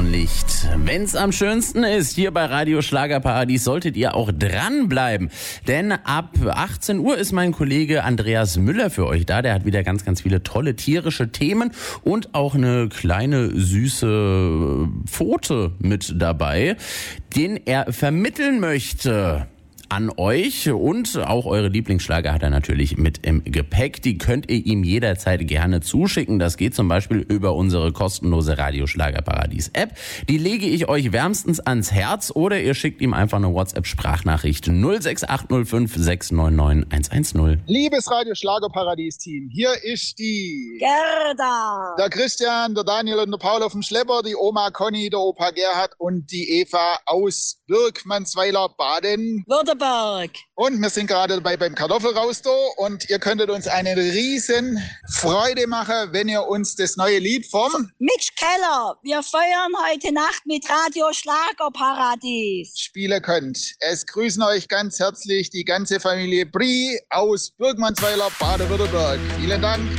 Sonnenlicht. Wenn's am schönsten ist, hier bei Radio Schlagerparadies, solltet ihr auch dranbleiben. Denn ab 18 Uhr ist mein Kollege Andreas Müller für euch da. Der hat wieder ganz, ganz viele tolle tierische Themen und auch eine kleine, süße Pfote mit dabei, den er vermitteln möchte an euch, und auch eure Lieblingsschlager hat er natürlich mit im Gepäck. Die könnt ihr ihm jederzeit gerne zuschicken. Das geht zum Beispiel über unsere kostenlose Radio Schlagerparadies App. Die lege ich euch wärmstens ans Herz, oder ihr schickt ihm einfach eine WhatsApp-Sprachnachricht 06805 699 110. Liebes Radio Schlagerparadies Team, hier ist die Gerda, der Christian, der Daniel und der Paul auf dem Schlepper, die Oma Conny, der Opa Gerhard und die Eva aus Birkmannsweiler, Baden-Württemberg. Und wir sind gerade dabei beim Kartoffelrauster, und ihr könntet uns eine riesen Freude machen, wenn ihr uns das neue Lied vom Mitch Keller, wir feiern heute Nacht mit Radio Schlagerparadies spielen könnt. Es grüßen euch ganz herzlich die ganze Familie Brie aus Birkmannsweiler, Baden-Württemberg. Vielen Dank.